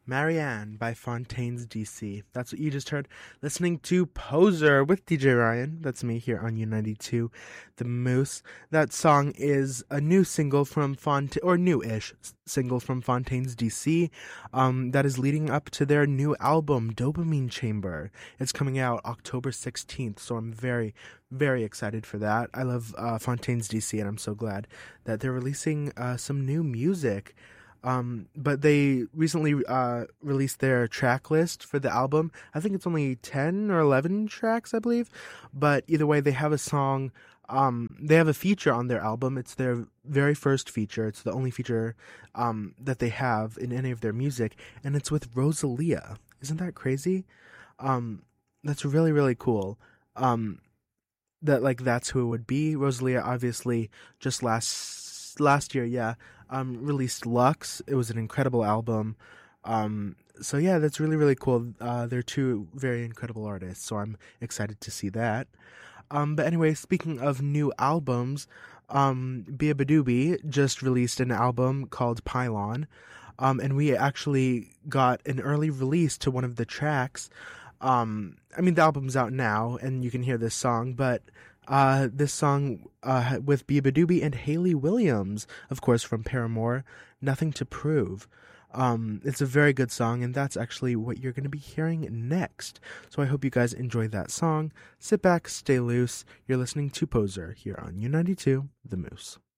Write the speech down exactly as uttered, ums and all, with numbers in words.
Marianne by Fontaines D C. That's what you just heard. Listening to Poser with D J Ryan. That's me here on U ninety-two, The Moose. That song is a new single from Font or new-ish single from Fontaines D C. Um, that is leading up to their new album, Dopamine Chamber. It's coming out October sixteenth, so I'm very, very excited for that. I love uh, Fontaines D C, and I'm so glad that they're releasing uh, some new music. Um, but they recently uh, released their track list for the album. I think it's only ten or eleven tracks, I believe. But either way, they have a song. Um, they have a feature on their album. It's their very first feature. It's the only feature um, that they have in any of their music. And it's with Rosalia. Isn't that crazy? Um, that's really, really cool. Um, that like that's who it would be. Rosalia obviously just last last year, yeah, um, released Lux. It was an incredible album. Um, so yeah, that's really really cool. Uh, they're two very incredible artists, so I'm excited to see that. Um, but anyway, speaking of new albums, um, Bia Badoobie just released an album called Pylon, um, and we actually got an early release to one of the tracks. Um, I mean, the album's out now, and you can hear this song, but uh, this song uh, with Bia Badoobie and Hayley Williams, of course, from Paramore, Nothing to Prove. Um, it's a very good song, and that's actually what you're going to be hearing next. So I hope you guys enjoy that song. Sit back, stay loose. You're listening to Poser here on U ninety-two, The Moose.